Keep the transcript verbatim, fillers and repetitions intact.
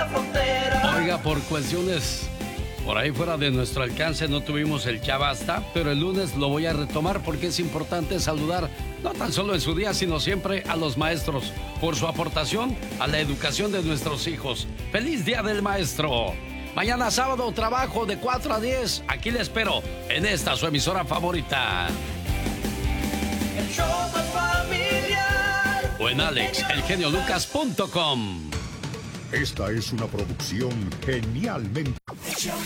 la frontera. Oiga, por cuestiones por ahí fuera de nuestro alcance no tuvimos el Ya Basta, pero el lunes lo voy a retomar porque es importante saludar no tan solo en su día, sino siempre a los maestros por su aportación a la educación de nuestros hijos. ¡Feliz Día del Maestro! Mañana sábado trabajo de cuatro a diez. Aquí le espero en esta su emisora favorita. El show más familiar. O en alex el genio lucas punto com. Esta es una producción genialmente